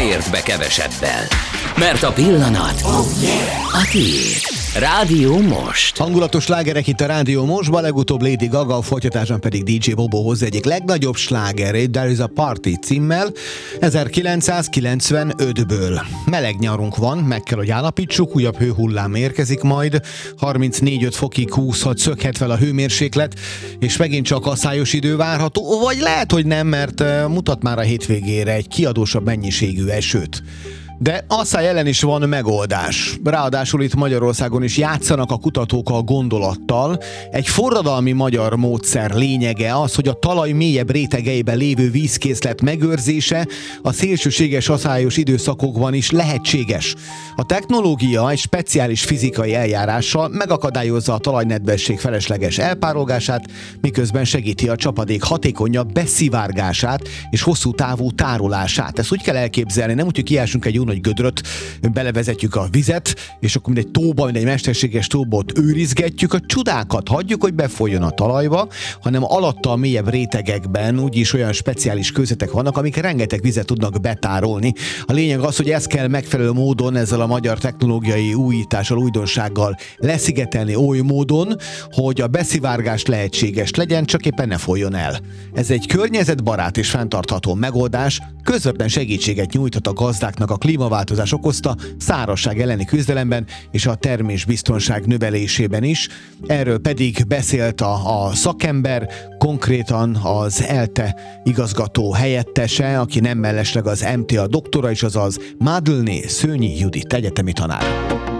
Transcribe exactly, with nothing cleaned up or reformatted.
ne érts be kevesebbel, mert a pillanat oh, yeah. a tiéd. Rádió Most. Hangulatos slágerek itt a Rádió Mostban, legutóbb Lady Gaga, a folytatásban pedig dé dzsé Bobo hozzá egyik legnagyobb slágerét, There is a Party címmel, ezerkilencszázkilencvenötből. Meleg nyarunk van, meg kell, hogy állapítsuk, újabb hőhullám érkezik majd, harmincnégy-öt fokig húzhat, szökhet fel a hőmérséklet, és megint csak asszályos idő várható, vagy lehet, hogy nem, mert mutat már a hétvégére egy kiadósabb mennyiségű esőt. De asszály ellen is van megoldás. Ráadásul itt Magyarországon is játszanak a kutatók a gondolattal. Egy forradalmi magyar módszer lényege az, hogy a talaj mélyebb rétegeiben lévő vízkészlet megőrzése a szélsőséges asszályos időszakokban is lehetséges. A technológia egy speciális fizikai eljárással megakadályozza a talajnedvesség felesleges elpárolgását, miközben segíti a csapadék hatékonyabb beszivárgását és hosszú távú tárolását. Ezt úgy kell elképzelni, nem úgy, hogy kiásunk egy nagy gödröt, belevezetjük a vizet, és akkor mint egy tóba, mint egy mesterséges tóba ott őrizgetjük, a csudákat hagyjuk, hogy befolyjon a talajba, hanem alatta a mélyebb rétegekben úgyis olyan speciális kőzetek vannak, amik rengeteg vizet tudnak betárolni. A lényeg az, hogy ezt kell megfelelő módon ezzel a magyar technológiai újítással, újdonsággal leszigetelni oly módon, hogy a beszivárgás lehetséges legyen, csak éppen ne folyjon el. Ez egy környezetbarát és fenntartható megoldás, közvetlen segítséget nyújthat a gazdáknak a klímaváltozás okozta szárazság elleni küzdelemben és a termésbiztonság növelésében is. Erről pedig beszélt a, a szakember, konkrétan az ELTE igazgató helyettese, aki nem mellesleg az em té á doktora is, azaz Mádlné Szőnyi Judit egyetemi tanár.